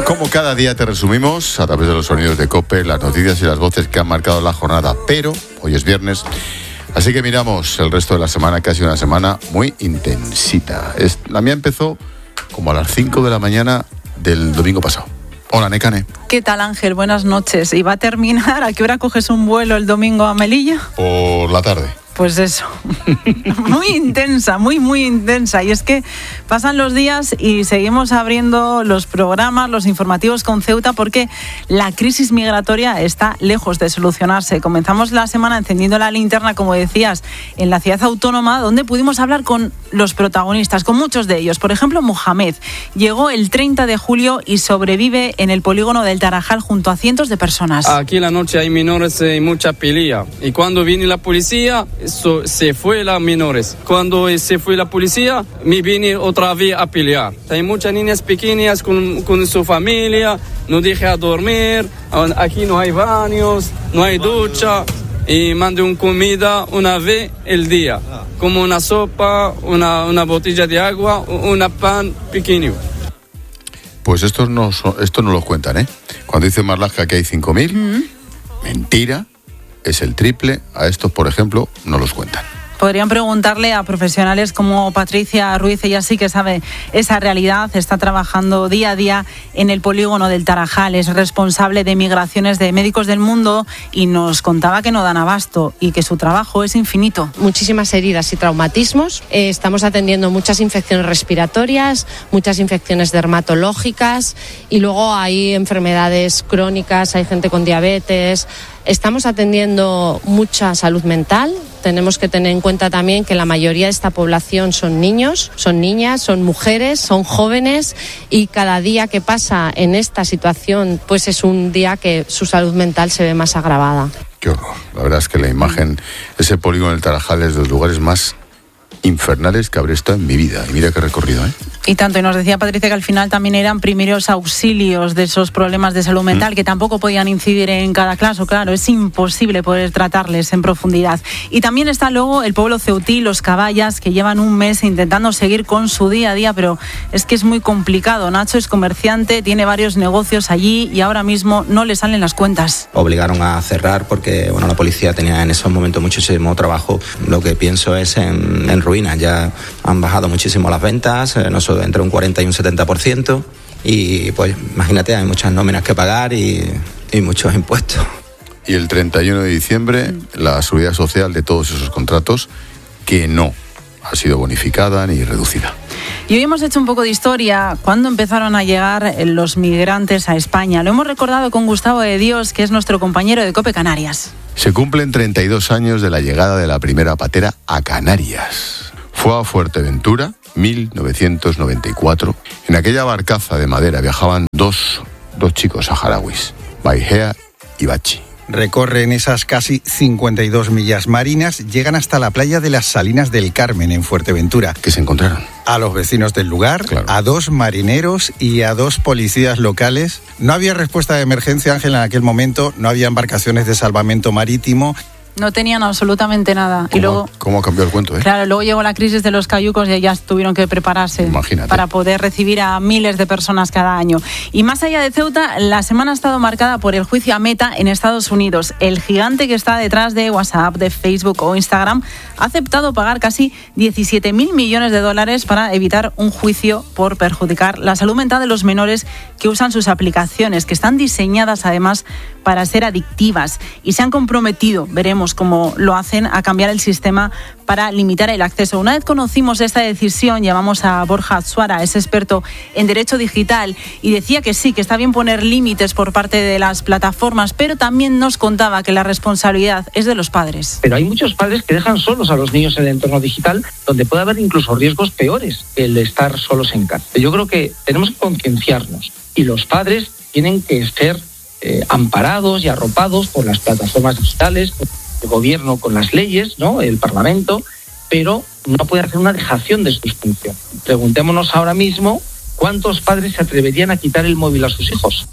Como cada día te resumimos a través de los sonidos de COPE, las noticias y las voces que han marcado la jornada, pero hoy es viernes, así que miramos el resto de la semana, que ha sido una semana muy intensita. La mía empezó como a las 5 de la mañana del domingo pasado. Hola, Nekane. ¿Qué tal, Ángel? Buenas noches. ¿Y va a terminar? ¿A qué hora coges un vuelo el domingo a Melilla? Por la tarde. Pues eso, muy intensa, muy intensa. Y es que pasan los días y seguimos abriendo los programas, los informativos con Ceuta, porque la crisis migratoria está lejos de solucionarse. Comenzamos la semana encendiendo la linterna, como decías, en la ciudad autónoma, donde pudimos hablar con los protagonistas, con muchos de ellos. Por ejemplo, Mohamed llegó el 30 de julio y sobrevive en el polígono del Tarajal junto a cientos de personas. Aquí la noche hay menores y mucha pelea. Y cuando viene la policía, se fue las menores. Cuando se fue la policía, me vine otra vez a pelear. Hay muchas niñas pequeñas con su familia, no deja dormir, aquí no hay baños, no hay ducha, y mando comida una vez el día, como una sopa, una botella de agua, un pan pequeño. Pues esto no lo cuentan, ¿eh? Cuando dice Marlaska que hay 5.000, mentira. Es el triple. A estos, por ejemplo, no los cuentan. Podrían preguntarle a profesionales como Patricia Ruiz, ella sí que sabe esa realidad, está trabajando día a día en el polígono del Tarajal, es responsable de migraciones de Médicos del Mundo y nos contaba que no dan abasto y que su trabajo es infinito. Muchísimas heridas y traumatismos, estamos atendiendo muchas infecciones respiratorias, muchas infecciones dermatológicas y luego hay enfermedades crónicas, hay gente con diabetes. Estamos atendiendo mucha salud mental. Tenemos que tener en cuenta también que la mayoría de esta población son niños, son niñas, son mujeres, son jóvenes y cada día que pasa en esta situación pues es un día que su salud mental se ve más agravada. Qué horror. La verdad es que la imagen, ese polígono del Tarajal es de los lugares más infernales que habré estado en mi vida. Y mira qué recorrido, ¿eh? Y tanto, y nos decía Patricia que al final también eran primeros auxilios de esos problemas de salud mental que tampoco podían incidir en cada caso, claro, es imposible poder tratarles en profundidad. Y también está luego el pueblo ceutí, los caballas, que llevan un mes intentando seguir con su día a día, pero es que es muy complicado. Nacho es comerciante, tiene varios negocios allí y ahora mismo no le salen las cuentas. Obligaron a cerrar porque la policía tenía en esos momentos muchísimo trabajo. Lo que pienso es en ruinas. Ya han bajado muchísimo las ventas, entre un 40 y un 70%, y pues imagínate, hay muchas nóminas que pagar y muchos impuestos. Y el 31 de diciembre, la seguridad social de todos esos contratos, que no ha sido bonificada ni reducida. Y hoy hemos hecho un poco de historia. ¿Cuándo empezaron a llegar los migrantes a España? Lo hemos recordado con Gustavo de Dios, que es nuestro compañero de COPE Canarias. Se cumplen 32 años de la llegada de la primera patera a Canarias. Fue a Fuerteventura, 1994. En aquella barcaza de madera viajaban dos chicos saharauis, Baihea y Bachi. Recorren esas casi 52 millas marinas, llegan hasta la playa de las Salinas del Carmen, en Fuerteventura. ¿Qué se encontraron? A los vecinos del lugar, claro, a 2 marineros y a 2 policías locales. No había respuesta de emergencia, Ángel, en aquel momento. No había embarcaciones de salvamento marítimo. No tenían absolutamente nada. Y luego, ¿cómo ha cambiado el cuento? Claro, luego llegó la crisis de los cayucos y ellas tuvieron que prepararse para poder recibir a miles de personas cada año. Y más allá de Ceuta, la semana ha estado marcada por el juicio a Meta en Estados Unidos. El gigante que está detrás de WhatsApp, de Facebook o Instagram ha aceptado pagar casi 17.000 millones de dólares para evitar un juicio por perjudicar la salud mental de los menores que usan sus aplicaciones, que están diseñadas además para ser adictivas, y se han comprometido, veremos cómo lo hacen, a cambiar el sistema para limitar el acceso. Una vez conocimos esta decisión, llamamos a Borja Suara, es experto en derecho digital, y decía que sí, que está bien poner límites por parte de las plataformas, pero también nos contaba que la responsabilidad es de los padres. Pero hay muchos padres que dejan solos a los niños en el entorno digital, donde puede haber incluso riesgos peores que el estar solos en casa. Yo creo que tenemos que concienciarnos, y los padres tienen que ser amparados y arropados por las plataformas digitales, por el gobierno con las leyes, ¿no?, el Parlamento, pero no puede hacer una dejación de sus funciones. Preguntémonos ahora mismo cuántos padres se atreverían a quitar el móvil a sus hijos.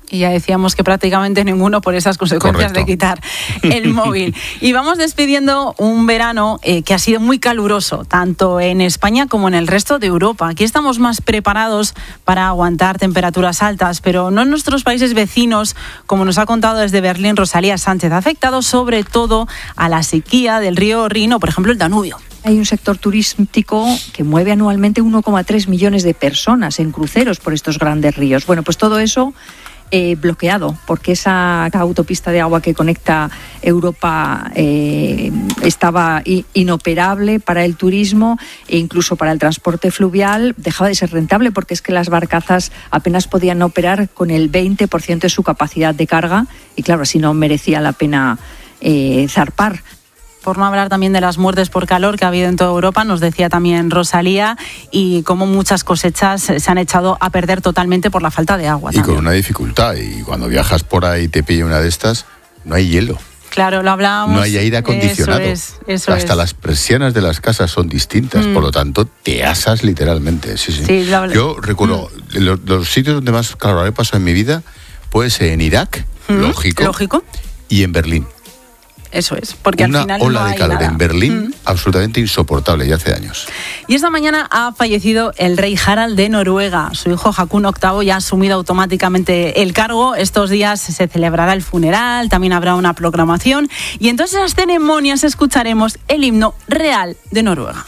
Y ya decíamos que prácticamente ninguno por esas consecuencias de quitar el móvil. Y vamos despidiendo un verano que ha sido muy caluroso, tanto en España como en el resto de Europa. Aquí estamos más preparados para aguantar temperaturas altas, pero no en nuestros países vecinos, como nos ha contado desde Berlín Rosalía Sánchez. Ha afectado sobre todo a la sequía del río Rin o, por ejemplo, el Danubio. Hay un sector turístico que mueve anualmente 1,3 millones de personas en cruceros por estos grandes ríos. Bueno, pues todo eso bloqueado, porque esa autopista de agua que conecta Europa estaba inoperable para el turismo e incluso para el transporte fluvial. Dejaba de ser rentable porque es que las barcazas apenas podían operar con el 20% de su capacidad de carga y claro, así no merecía la pena zarpar. Por no hablar también de las muertes por calor que ha habido en toda Europa, nos decía también Rosalía, y cómo muchas cosechas se han echado a perder totalmente por la falta de agua. Y con una dificultad, y cuando viajas por ahí y te pilla una de estas, no hay hielo. Claro, lo hablábamos. No hay aire acondicionado. Hasta las persianas de las casas son distintas, por lo tanto te asas literalmente. Sí. Yo recuerdo, los sitios donde más calor he pasado en mi vida puede ser en Irak, lógico, y en Berlín. Eso es, porque al final una ola no hay de calor nada. En Berlín absolutamente insoportable, ya hace años. Y esta mañana ha fallecido el rey Harald de Noruega. Su hijo Haakon VIII ya ha asumido automáticamente el cargo. Estos días se celebrará el funeral, también habrá una proclamación y en todas esas ceremonias escucharemos el himno real de Noruega.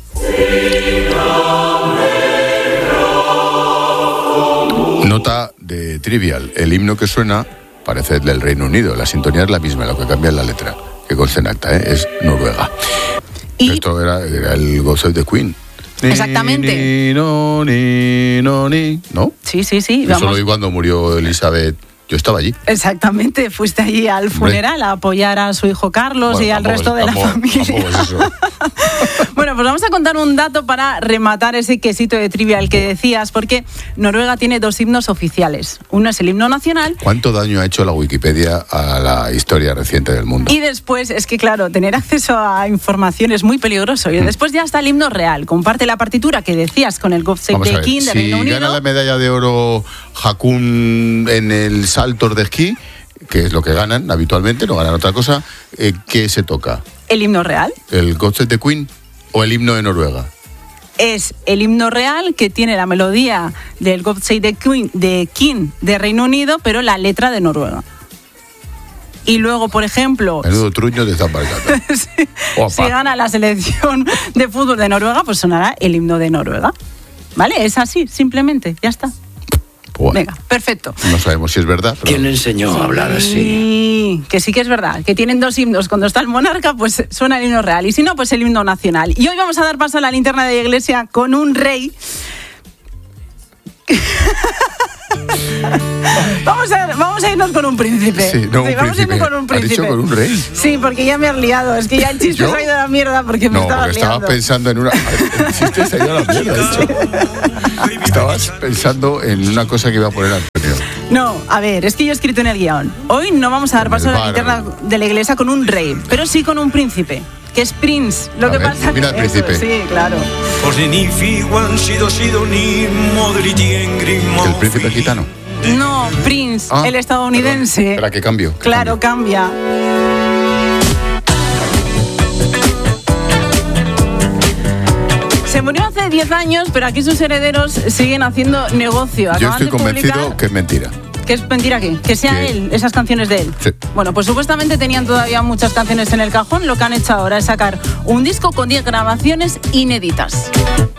Nota de trivial, el himno que suena parece el del Reino Unido, la sintonía es la misma, lo que cambia es la letra, que consta en acta, es Noruega. Y esto era el God Save the Queen. Exactamente. ¿No? Sí. Eso lo vi cuando murió Elizabeth. Yo estaba allí. Exactamente, fuiste allí al funeral a apoyar a su hijo Carlos y al resto de la familia. Es eso. Bueno, pues vamos a contar un dato para rematar ese quesito de trivial que decías, porque Noruega tiene 2 himnos oficiales. Uno es el himno nacional. ¿Cuánto daño ha hecho la Wikipedia a la historia reciente del mundo? Y después, es que claro, tener acceso a información es muy peligroso. Y después ya está el himno real. Comparte la partitura que decías con el God Save the King de Reino Unido. Si gana la medalla de oro Haakon en el saltos de esquí, que es lo que ganan habitualmente, no ganan otra cosa, ¿qué se toca? ¿El himno real? ¿El God Save the Queen o el himno de Noruega? Es el himno real que tiene la melodía del God Save the King de Reino Unido, pero la letra de Noruega. Y luego, por ejemplo... Menudo truño te están marcando. Si gana la selección de fútbol de Noruega, pues sonará el himno de Noruega. ¿Vale? Es así, simplemente, ya está. Bueno, venga, perfecto. No sabemos si es verdad. Pero... ¿Quién le enseñó a hablar así? Sí, que sí que es verdad. Que tienen 2 himnos. Cuando está el monarca, pues suena el himno real. Y si no, pues el himno nacional. Y hoy vamos a dar paso a la linterna de la iglesia con un rey. Vamos a irnos con un príncipe. Sí, vamos a irnos con un príncipe. ¿Has dicho con un rey? Sí, porque ya me has liado. Es que ya el chiste se ha ido a la mierda porque me estabas liando. No, porque estaba pensando en una... El chiste se ha ido a la mierda, de hecho. Estabas pensando en una cosa que iba a poner Antonio. No, a ver, es que yo he escrito en el guión. Hoy no vamos a dar paso a la linterna de la iglesia con un rey, pero sí con un príncipe, que es Prince. Lo que pasa mira que... el príncipe. Sí, claro. ¿El príncipe gitano? No, Prince, el estadounidense. Espera, ¿qué cambio? Claro, cambia. Se murió hace 10 años, pero aquí sus herederos siguen haciendo negocio. Yo estoy convencido que es mentira. ¿Que es mentira qué? Que sea él, esas canciones de él. Sí. Bueno, pues supuestamente tenían todavía muchas canciones en el cajón. Lo que han hecho ahora es sacar un disco con 10 grabaciones inéditas.